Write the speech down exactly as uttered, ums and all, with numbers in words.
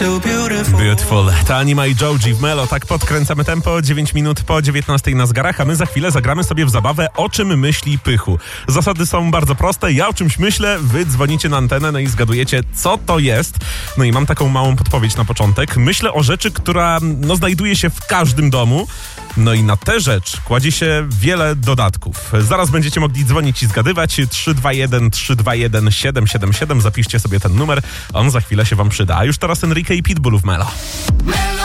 Beautiful. To Anima i Joji w Melo. Tak podkręcamy tempo. dziewięć minut po dziewiętnastej na zegarach, a my za chwilę zagramy sobie w zabawę O czym myśli Pychu. Zasady są bardzo proste. Ja o czymś myślę, wy dzwonicie na antenę, no i zgadujecie, co to jest. No i mam taką małą podpowiedź na początek. Myślę o rzeczy, która no, znajduje się w każdym domu. No i na tę rzecz kładzie się wiele dodatków. Zaraz będziecie mogli dzwonić i zgadywać. trzy dwa jeden trzy dwa jeden siedem siedem siedem. Zapiszcie sobie ten numer. On za chwilę się wam przyda. A już teraz Enrique i Pitbull w Melo.